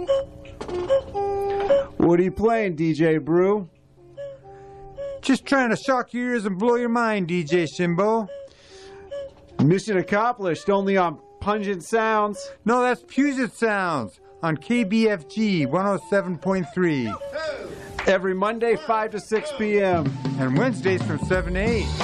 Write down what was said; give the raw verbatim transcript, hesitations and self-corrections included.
What are you playing, D J Brew? Just trying to shock your ears and blow your mind, D J Simbo. Mission accomplished, only on Pungent Sounds. No, that's Puget Sounds on K B F G one oh seven point three. Every Monday, five to six p m And Wednesdays from seven to eight.